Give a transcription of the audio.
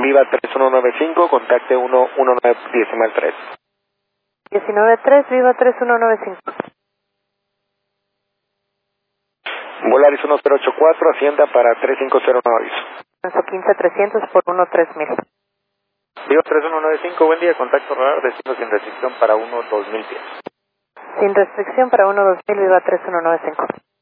Viva 3195, contacte 119 decimal 3. 193, Viva 3195. Volaris 1084, Hacienda para 350 aviso. Alonso 15300 por 13000. Viva 3195, buen día, contacto radar, destino sin restricción para 2010. Sin restricción para 2000, Viva 3195.